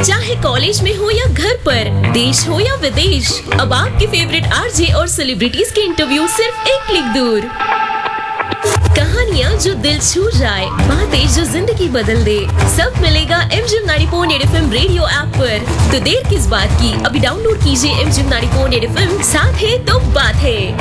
चाहे कॉलेज में हो या घर पर, देश हो या विदेश, अब आपके फेवरेट आरजे और सेलिब्रिटीज के इंटरव्यू सिर्फ एक क्लिक दूर। कहानियाँ जो दिल छू जाए, बातें जो जिंदगी बदल दे, सब मिलेगा MGM 90.8 FM रेडियो ऐप पर। तो देर किस बात की, अभी डाउनलोड कीजिए MGM 90.8 FM, साथ है तो बात है।